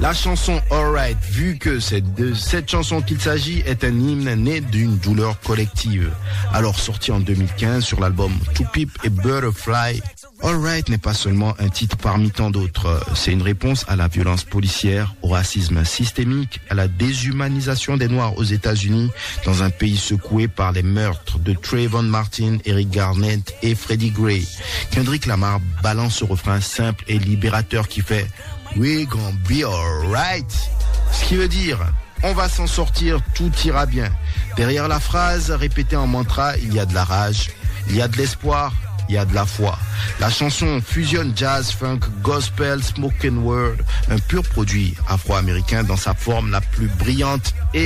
La chanson Alright, vu que c'est de cette chanson qu'il s'agit, est un hymne né d'une douleur collective. Alors sorti en 2015 sur l'album To Peep et Butterfly, Alright n'est pas seulement un titre parmi tant d'autres. C'est une réponse à la violence policière, au racisme systémique, à la déshumanisation des Noirs aux États-Unis, dans un pays secoué par les meurtres de Trayvon Martin, Eric Garnett et Freddie Gray. Kendrick Lamar balance ce refrain simple et libérateur qui fait We gon' be alright. Ce qui veut dire on va s'en sortir, tout ira bien. Derrière la phrase répétée en mantra, il y a de la rage, il y a de l'espoir, il y a de la foi. La chanson fusionne jazz, funk, gospel, spoken word, un pur produit afro-américain dans sa forme la plus brillante et